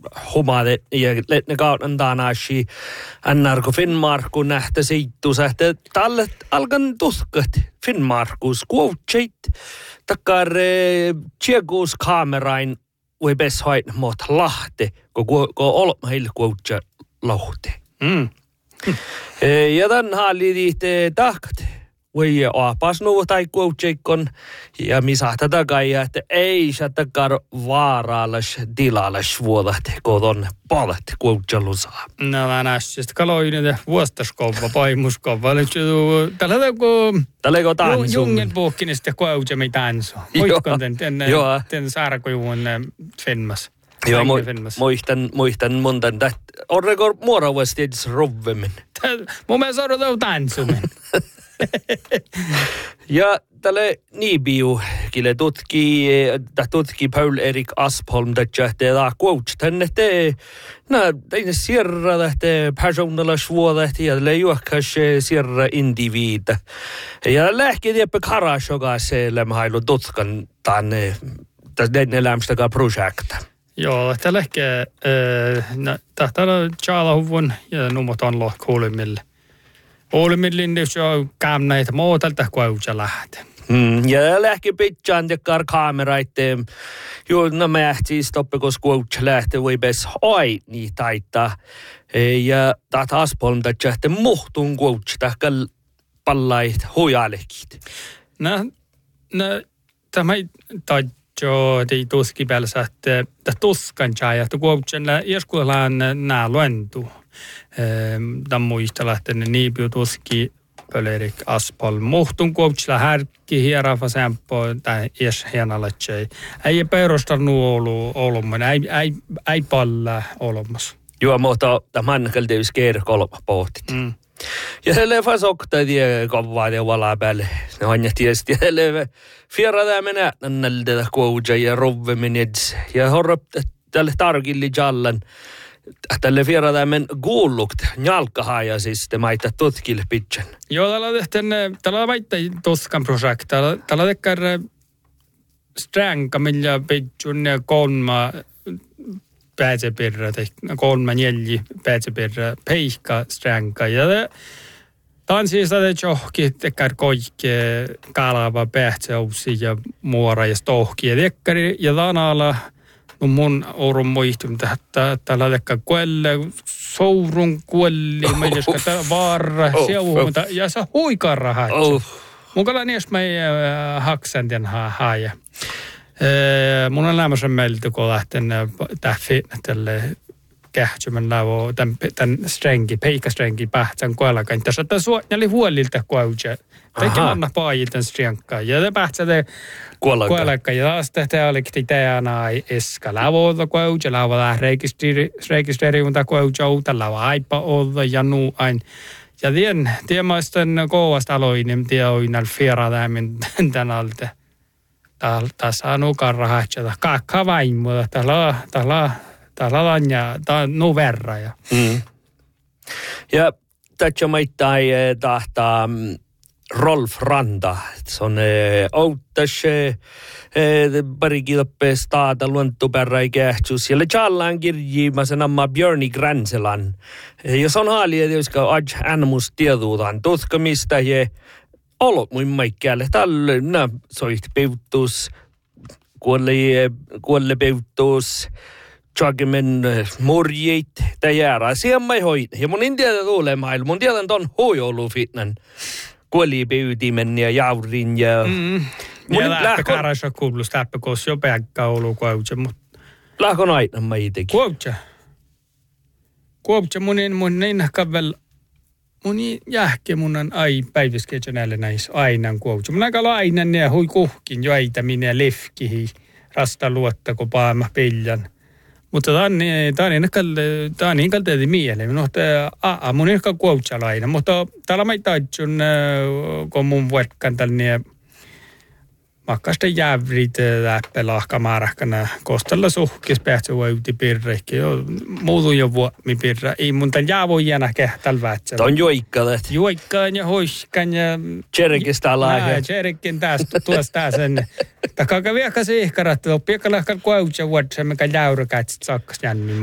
humade ja letne kautan taanaasi annarko Finnmarku nähtä seittus, että tälle alkan tuskat Finnmarkus kuotseit takkar tjegus kamerain voi beshoit mot lahte, kun olma heille kuotsa lahte. Ja tämän halli liitte tahkat. Voi aapas nuvu tai kuotseikon ja misahta takia, että ei se takar vaarallas tilallas vuodat, kun on palat kuotselusaa. No mä näistä kaloinen vuostaskova, paimuskova. Tällä kun tansu. Jungen puhkinista kuotsemi tansu. Muistan den saarakujuun Finnmas. Joo, muistan monta. Orreko muoravasti edes rovvemmin. Mun mielestä on tansumin. Ja tälle Nibiu kille tutki Paul-Erik Aspholm tätä kuotstan, että tein sierra tähtä personalla suoda ja tälle juokkas sierra indiviida. Ja lähkeen jäppä karasokas lämhailu tutkan tänne elämästäkään projekta. Joo, tällä ehkä tähtäällä tjaalahuvun ja nummot on kuulimille. Kuulimille jos on kämneitä muutalta kuoutsa lähtee. Ja lähki pitchaan tekkar kameraitte. Joo, no mä ähtis toppekos kuoutsa lähtee voi bes oi niin taittaa. Ja tätä Aspholm tätä muhtun kuoutsa tähkäl pallait hujalekit. No, tämä joo, ei tuski päällä, että tuskan tjaa, että kuoutsenla ieskuillaan nää luentu. Tämän muista lähtee Nibiu tuski Paul-Erik Aspholm. Muhtun kuoutsella härkki hierafa sempo, tai ies hienalatsei. Ei perustanu olumman, ei palla olummas. Joo, mutta tämän kaltevis keer kolma pohtit. Ja selle fasokta tie kovaa ja valaa päälle. Ne on ja tiesti. Ja selle fierada menee nältä kuoutsa ja rovvemin eds. Ja horrop tälle tarkilli jallan. Tälle fierada men kuullukt njalkahaja siis te maita tutkille pitchen. Joo, tällä on maita tuskan projekta. Tällä on tekkar stränka, millä pitchun kolma pääsepirra, kolma neljä pääsepirra, peikka stränka. Ja tämä on siis tätä johki, tekkar koikki, kalava, päätseusi ja muora ja stohki. Ja tanalla, no mun orun muistum, että tällä tekkar kuelle, sourun kuelli, meidäskä vaara, seuhunta, ja se huikarra haitsi. Mukalla nies meidän haksan den haja. Mun on lämmösen meiltä, kun lähten tälle kähtsymän lavo, tämän strengi, peikastrengi pähtsän kuelakan. Tässä on suotneli huolilta kuautja. Teki manna paajilta strenkaan. Ja te pähtsäte kuelakan. Ja taas tämä olikin teana eska lavolta kuautja. Lavo rekisteröimunta kuautja uutta lavo aipa olla ja nuu ain. Ja tien maisten kovasta aloinen, tien oinal fieradäämin tänalta. Tässä on ukarra hahtsata. Kakka vaimuta. Täällä on ja no verran. Ja tässä maittain tahtaa Rolf Ranta. Se on outtas pari kilpeä staata luontoperra ei kähtsys. Siellä Challaan kirjiimasen amma Björni Gränselan. Ja se on haali, joska aj änmus tieduutaan tutkamista ja olot muin maikkeelle. Tällä soit peuttus, kuolle peuttus, tjakemen morjeit, tämä jäädä. Siihen mä hoit. Ja mun en tiedä tuolle maailma. Mun tiedän, että on hoiolufitnan. Kuoli peytimen ja jaurin ja... Ja lähtö karassa kuulus täppä, koska jo päkkä olu kuautsa. Lähkön aina mä itekin. Kuautsa mun näinäkään mun jähke mun on päiväsketsä näille näissä ainan kuautsa. Mun aika lainan ja hui kuhkin jo äitäminen ja lefkihi. Rasta luotta, kun paama pillän. Mutta tämä on niin kalteeti mieleen. Mun ehkä kuoutsalainen, mutta täällä mä taitsun, kun mun vuotkan tällainen makkasta jävrit läppelahkamaarakana kostalla suhkis päätsä ueuti pirrehki. Muutu jo vuomi pirra. Ei mun tämän jäävoi jänä kähtäl vätsä. Tämä on joikkalet. Joikkaan ja hoiskan ja... Tjerekistä laaja. Tjerekin tuossa sen. Takaka viekka siihkarat. Piekka lähkän kueutsa vuotsa, mikä jäyräkätsit sakkas jännin.